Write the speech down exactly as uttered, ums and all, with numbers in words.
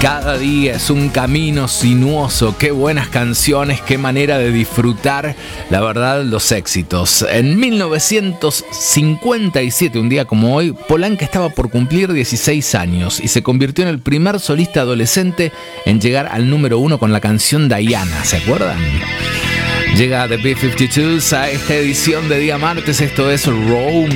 Cada día es un camino sinuoso. Qué buenas canciones, qué manera de disfrutar, la verdad, los éxitos. En mil novecientos cincuenta y siete, un día como hoy, Polanca estaba por cumplir dieciséis años y se convirtió en el primer solista adolescente en llegar al número uno con la canción Diana. ¿Se acuerdan? Llega The B cincuenta y dos a esta edición de día martes. Esto es Rome.